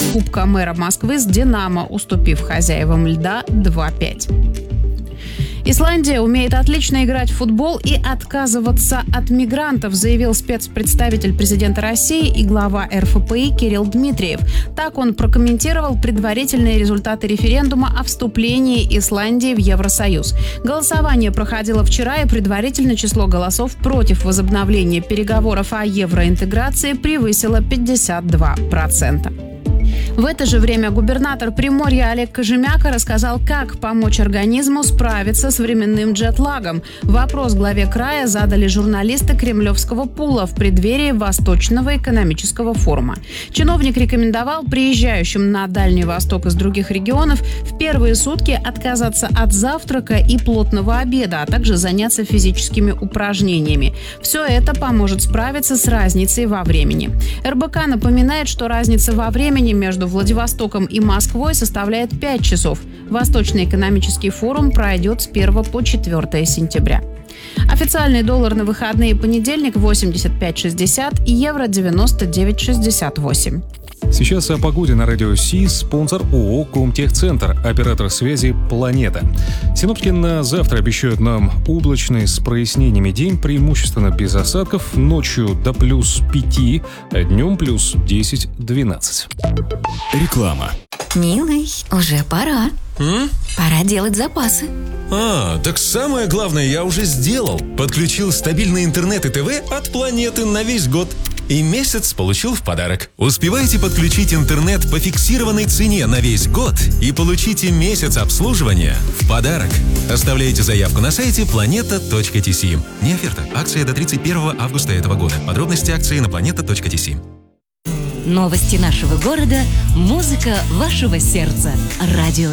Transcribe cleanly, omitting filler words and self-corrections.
Кубка мэра Москвы с «Динамо», уступив хозяевам льда 2-5. Исландия умеет отлично играть в футбол и отказываться от мигрантов, заявил спецпредставитель президента России и глава РФПИ Кирилл Дмитриев. Так он прокомментировал предварительные результаты референдума о вступлении Исландии в Евросоюз. Голосование проходило вчера, и предварительное число голосов против возобновления переговоров о евроинтеграции превысило 52%. В это же время губернатор Приморья Олег Кожемяка рассказал, как помочь организму справиться с временным джетлагом. Вопрос главе края задали журналисты Кремлевского пула в преддверии Восточного экономического форума. Чиновник рекомендовал приезжающим на Дальний Восток из других регионов в первые сутки отказаться от завтрака и плотного обеда, а также заняться физическими упражнениями. Все это поможет справиться с разницей во времени. РБК напоминает, что разница во времени между Владивостоком и Москвой составляет 5 часов. Восточный экономический форум пройдет с 1 по 4 сентября. Официальный доллар на выходные понедельник 85.60 и евро 99.68. Сейчас о погоде на радио Си. Спонсор ООО «Комтехцентр», оператор связи «Планета». Синоптики на завтра обещают нам облачный с прояснениями день, преимущественно без осадков, ночью до плюс 5, а днем плюс 10-12. Реклама. Милый, уже пора. Пора делать запасы. Так самое главное я уже сделал. Подключил стабильный интернет и ТВ от «Планеты» на весь год. И месяц получил в подарок. Успевайте подключить интернет по фиксированной цене на весь год и получите месяц обслуживания в подарок. Оставляйте заявку на сайте planeta.tc. Не оферта. Акция до 31 августа этого года. Подробности акции на planeta.tc. Новости нашего города, музыка вашего сердца. Радио